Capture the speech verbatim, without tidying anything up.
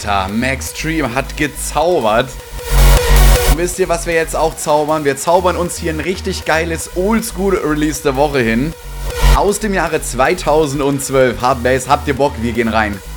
Alter, Maxstream hat gezaubert. Und wisst ihr, was wir jetzt auch zaubern? Wir zaubern uns hier ein richtig geiles Oldschool-Release der Woche hin. Aus dem Jahre zweitausendzwölf. Hardbase, habt ihr Bock? Wir gehen rein.